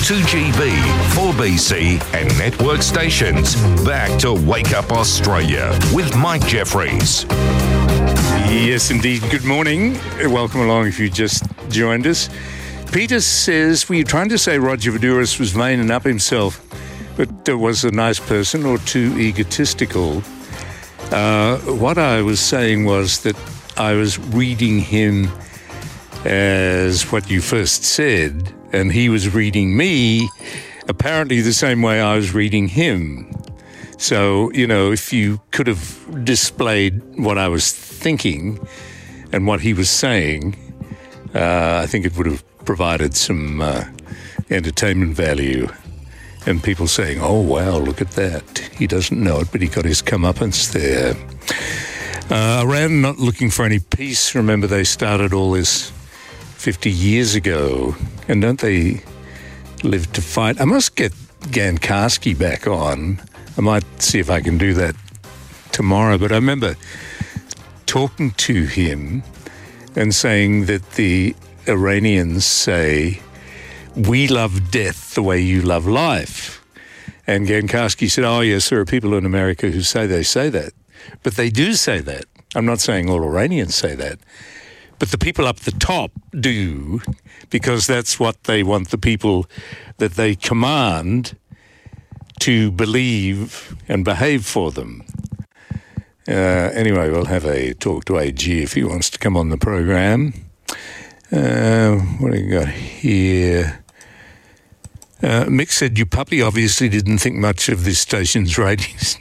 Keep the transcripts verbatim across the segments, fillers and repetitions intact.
two G B, four B C and network stations. Back to Wake Up Australia with Mike Jeffries. Yes, indeed. Good morning. Welcome along if you just joined us. Peter says, were you trying to say Roger Voudouris was vain and up himself, but uh, was a nice person or too egotistical? Uh, what I was saying was that I was reading him as what you first said, and he was reading me apparently the same way I was reading him. So, you know, if you could have displayed what I was thinking and what he was saying, uh, I think it would have provided some uh, entertainment value. And people saying, oh, wow, look at that. He doesn't know it, but he got his comeuppance there. Uh, Iran not looking for any peace. Remember, they started all this fifty years ago. And don't they live to fight? I must get Gan Karski back on. I might see if I can do that tomorrow. But I remember talking to him and saying that the Iranians say, we love death the way you love life. And Gan Karski said, oh, yes, there are people in America who say they say that. But they do say that. I'm not saying all Iranians say that. But the people up the top do, because that's what they want the people that they command to believe and behave for them. Uh, anyway, we'll have a talk to A G if he wants to come on the program. Uh, what do you got here? Uh, Mick said, you puppy obviously didn't think much of this station's ratings.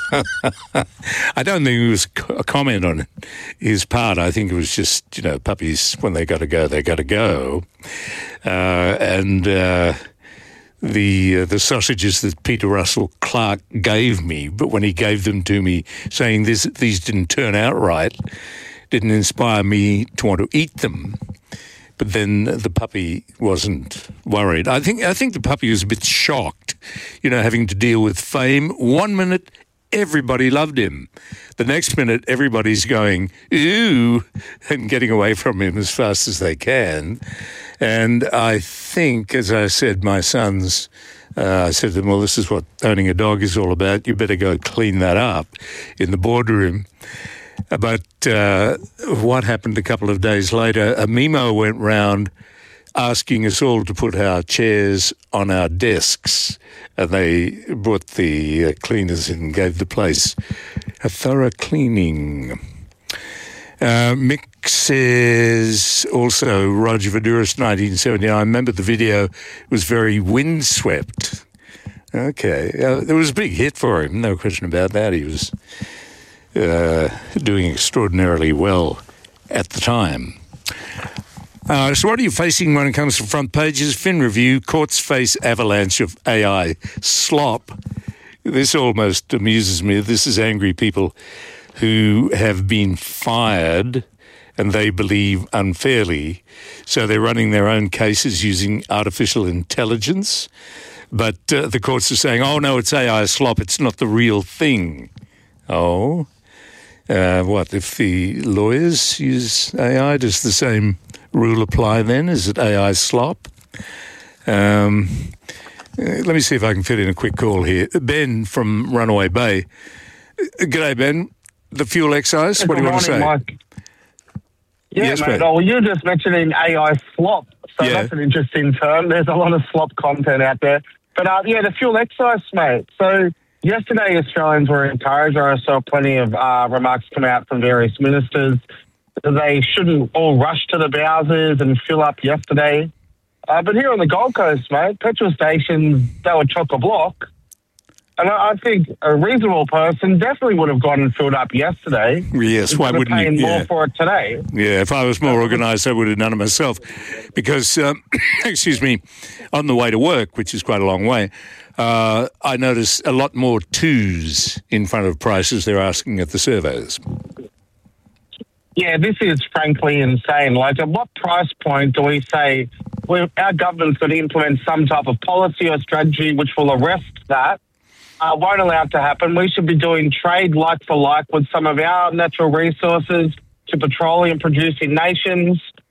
I don't think it was a comment on his part. I think it was just, you know, puppies, when they got to go, they got to go. Uh, and uh, the uh, the sausages that Peter Russell Clark gave me, but when he gave them to me saying this, these didn't turn out right, didn't inspire me to want to eat them. But then the puppy wasn't worried. I think I think the puppy was a bit shocked, you know, having to deal with fame. One minute, everybody loved him. The next minute, everybody's going, ooh, and getting away from him as fast as they can. And I think, as I said, my sons, uh, I said to them, well, this is what owning a dog is all about. You better go clean that up in the boardroom. But uh, what happened a couple of days later, a memo went round asking us all to put our chairs on our desks. And they brought the uh, cleaners in and gave the place a thorough cleaning. Uh, Mick says also, Roger Voudouris, nineteen seventy-nine. I remember the video. It was very windswept. Okay. Uh, there was a big hit for him, no question about that. He was Uh, doing extraordinarily well at the time. Uh, so what are you facing when it comes to front pages? Fin Review, courts face avalanche of A I slop. This almost amuses me. This is angry people who have been fired and they believe unfairly. So they're running their own cases using artificial intelligence. But uh, the courts are saying, oh, no, it's A I slop. It's not the real thing. Oh, Uh, what, if the lawyers use A I, does the same rule apply then? Is it A I slop? Um, let me see if I can fit in a quick call here. Ben from Runaway Bay. G'day, Ben. The fuel excise, what do you want to say? Mike. Yeah, yes, mate. Oh, you're just mentioning A I slop. So yeah. That's an interesting term. There's a lot of slop content out there. But, uh, yeah, the fuel excise, mate. So yesterday, Australians were encouraged. I saw plenty of uh, remarks come out from various ministers. They shouldn't all rush to the Bowsers and fill up yesterday. Uh, but here on the Gold Coast, mate, petrol stations, they were chock-a-block. And I, I think a reasonable person definitely would have gone and filled up yesterday. Yes, why wouldn't paying you? more Yeah. for it today. Yeah, if I was more organised, I would have done it myself. Because, um, excuse me, on the way to work, which is quite a long way, uh, I noticed a lot more twos in front of prices they're asking at the servos. Yeah, this is frankly insane. Like, at what price point do we say well, our government's going to implement some type of policy or strategy which will arrest that? Uh, won't allow it to happen. We should be doing trade like for like with some of our natural resources to petroleum producing nations. Uh,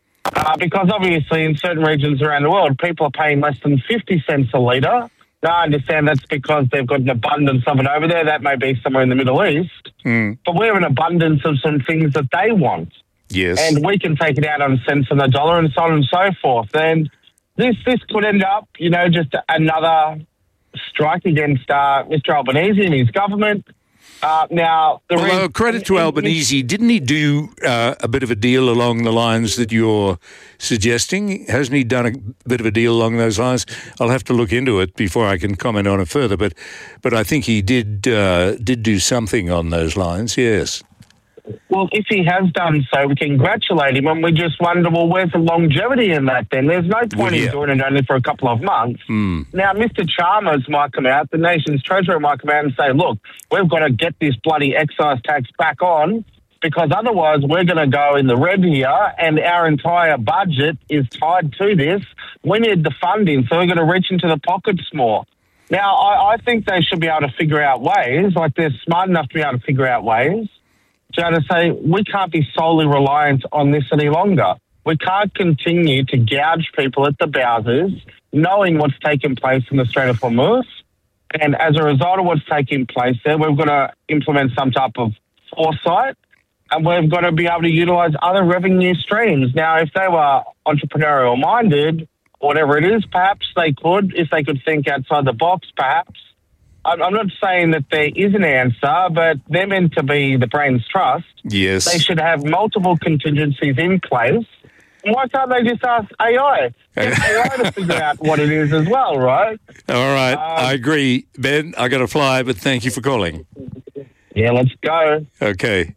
Uh, because obviously in certain regions around the world, people are paying less than fifty cents a litre. Now, I understand that's because they've got an abundance of it over there. That may be somewhere in the Middle East. Mm. But we have an abundance of some things that they want. Yes. And we can take it out on cents on the dollar and so on and so forth. And this this could end up, you know, just another strike against uh, Mister Albanese and his government. Uh, now, the Although re- credit to Albanese, didn't he do uh, a bit of a deal along the lines that you're suggesting? Hasn't he done a bit of a deal along those lines? I'll have to look into it before I can comment on it further. But, but I think he did uh, did do something on those lines. Yes. Well, if he has done so, we congratulate him, and we just wonder, well, where's the longevity in that then? There's no point Well, yeah. in doing it only for a couple of months. Mm. Now, Mister Chalmers might come out, the nation's treasurer might come out and say, look, we've got to get this bloody excise tax back on, because otherwise we're going to go in the red here, and our entire budget is tied to this. We need the funding, so we're going to reach into the pockets more. Now, I, I think they should be able to figure out ways, like they're smart enough to be able to figure out ways, to say we can't be solely reliant on this any longer. We can't continue to gouge people at the Bowsers, knowing what's taking place in the Strait of Hormuz. And as a result of what's taking place there, we've got to implement some type of foresight, and we've got to be able to utilise other revenue streams. Now, if they were entrepreneurial minded, or whatever it is, perhaps they could, if they could think outside the box, perhaps. I'm not saying that there is an answer, but they're meant to be the brain's trust. Yes. They should have multiple contingencies in place. And why can't they just ask A I? Get A I to figure out what it is as well, right? All right. Um, I agree. Ben, I got to fly, but thank you for calling. Yeah, let's go. Okay.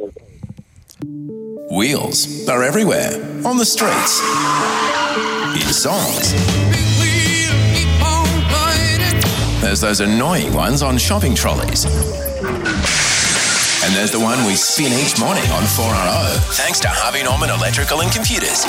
Wheels are everywhere, on the streets, in songs. There's those annoying ones on shopping trolleys. And there's the one we spin each morning on four R O, thanks to Harvey Norman Electrical and Computers.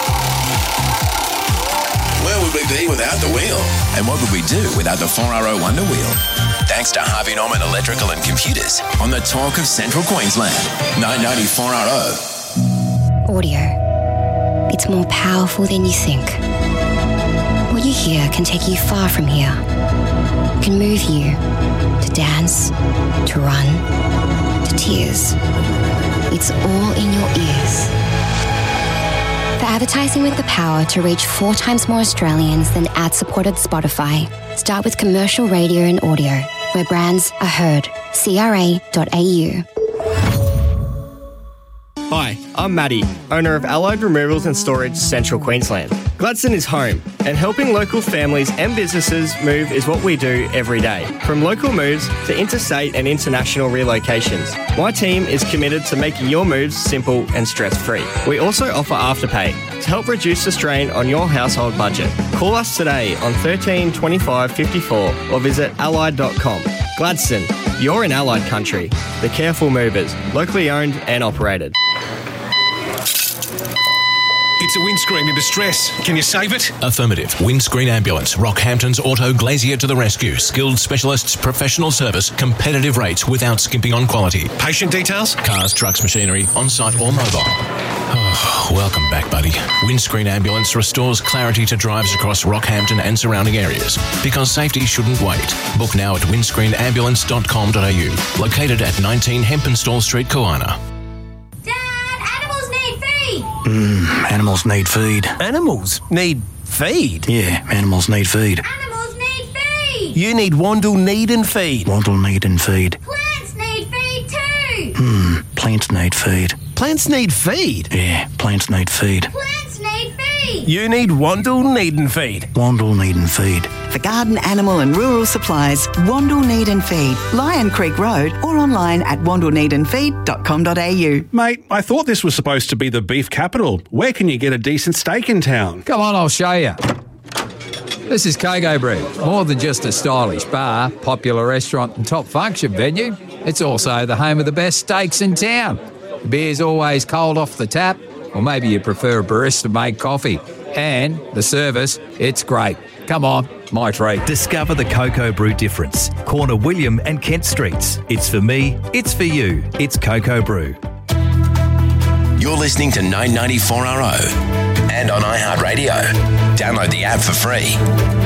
Where would we be without the wheel? And what would we do without the four R O Wonder Wheel? Thanks to Harvey Norman Electrical and Computers on the talk of Central Queensland. nine ninety four R O. Audio. It's more powerful than you think. What you hear can take you far from here. Can move you to dance, to run, to tears. It's all in your ears. For advertising with the power to reach four times more Australians than ad-supported Spotify, start with commercial radio and audio, where brands are heard. C R A dot A U. Hi, I'm Matty, owner of Allied Removals and Storage, Central Queensland. Gladstone is home, and helping local families and businesses move is what we do every day. From local moves to interstate and international relocations, my team is committed to making your moves simple and stress-free. We also offer Afterpay to help reduce the strain on your household budget. Call us today on thirteen twenty-five fifty-four or visit allied dot com. Gladstone, you're in Allied country. The Careful Movers, locally owned and operated. It's a windscreen in distress. Can you save it? Affirmative. Windscreen Ambulance. Rockhampton's Auto Glazier to the rescue. Skilled specialists, professional service, competitive rates without skimping on quality. Patient details? Cars, trucks, machinery, on-site or mobile. Oh, welcome back, buddy. Windscreen Ambulance restores clarity to drives across Rockhampton and surrounding areas. Because safety shouldn't wait. Book now at windscreen ambulance dot com dot a u. Located at nineteen Hempenstall Street, Koana. Mm, animals need feed. Animals need feed? Yeah, animals need feed. Animals need feed! You need Wandle Need and Feed. Wandle need and feed. Plants need feed too! Hmm, plants need feed. Plants need feed? Yeah, plants need feed. Plants need feed! You need Wandle Need and Feed. Wandle need and feed. For garden, animal and rural supplies, Wandle Need and Feed, Lion Creek Road, or online at wandle need and feed dot com dot a u. Mate, I thought this was supposed to be the beef capital. Where can you get a decent steak in town? Come on, I'll show you. This is Coco Brew. More than just a stylish bar, popular restaurant and top function venue, it's also the home of the best steaks in town. The beer's always cold off the tap, or maybe you prefer a barista-made coffee. And the service, it's great. Come on, my treat. Discover the Coco Brew difference. Corner William and Kent Streets. It's for me, it's for you. It's Coco Brew. You're listening to nine ninety-four R O. and on iHeartRadio. Download the app for free.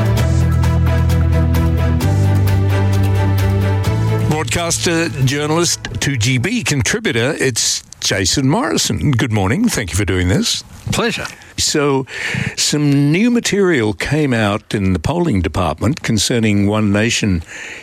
Broadcaster, journalist, two G B contributor, it's Jason Morrison. Good morning. Thank you for doing this. Pleasure. So, some new material came out in the polling department concerning One Nation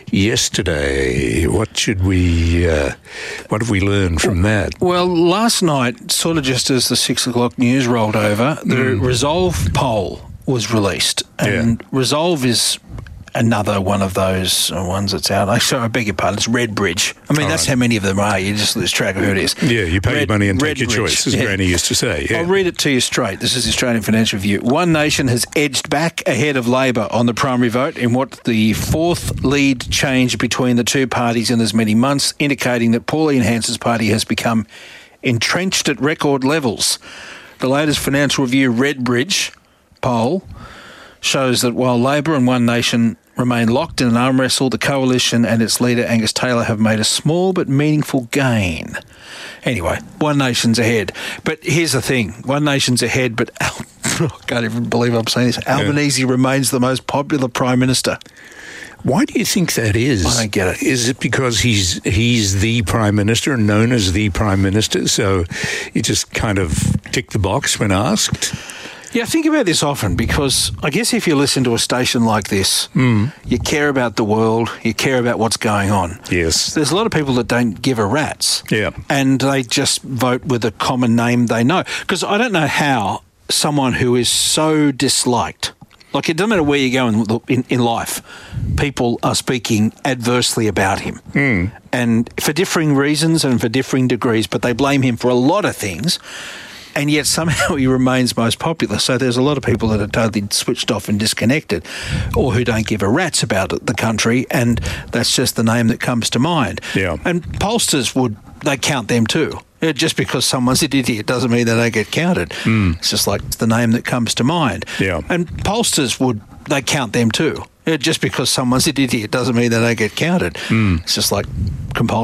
yesterday. What should we, uh, what have we learned from that? Well, last night, sort of just as the six o'clock news rolled over, the mm. Resolve poll was released. And yeah. Resolve is another one of those ones that's out. I sorry, I beg your pardon. It's Redbridge. I mean, All that's right. how many of them are. You just lose track of who it is. Yeah, you pay Red, your money and take Redbridge. your choice, as yeah. Granny used to say. Yeah. I'll read it to you straight. This is the Australian Financial Review. One Nation has edged back ahead of Labor on the primary vote in what the fourth lead change between the two parties in as many months, indicating that Pauline Hanson's party has become entrenched at record levels. The latest Financial Review Redbridge poll shows that while Labor and One Nation remain locked in an arm wrestle, the coalition and its leader Angus Taylor have made a small but meaningful gain. Anyway, One Nation's ahead. But here's the thing. One Nation's ahead, but Al- I can't even believe I'm saying this. Albanese yeah. remains the most popular Prime Minister. Why do you think that is? I don't get it. Is it because he's he's the Prime Minister, known as the Prime Minister, so you just kind of tick the box when asked? Yeah, I think about this often because I guess if you listen to a station like this, mm. you care about the world, you care about what's going on. Yes. There's a lot of people that don't give a rat's. Yeah. And they just vote with a common name they know. Because I don't know how someone who is so disliked, like it doesn't matter where you go in, in, in life, people are speaking adversely about him. Mm. And for differing reasons and for differing degrees, but they blame him for a lot of things. And yet somehow he remains most popular. So there's a lot of people that are totally switched off and disconnected or who don't give a rat's about it, the country, and that's just the name that comes to mind. Yeah. And pollsters would, they count them too. Just because someone's an idiot doesn't mean they don't get counted. Mm. It's just like the name that comes to mind. Yeah. And pollsters would, they count them too. Just because someone's an idiot doesn't mean they don't get counted. Mm. It's just like compulsory.